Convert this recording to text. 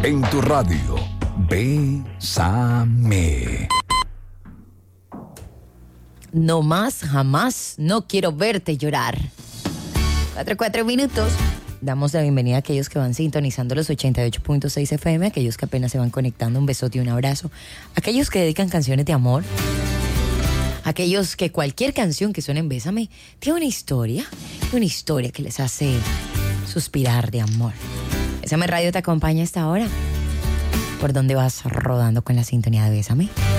En tu radio, Bésame. No más, jamás, no quiero verte llorar. 4 minutos. Damos la bienvenida a aquellos que van sintonizando los 88.6 FM, aquellos que apenas se van conectando, un besote y un abrazo. Aquellos que dedican canciones de amor. Aquellos que cualquier canción que suene en Bésame tiene una historia que les hace suspirar de amor. Bésame Radio te acompaña a esta hora. ¿Por dónde vas rodando con la sintonía de Bésame?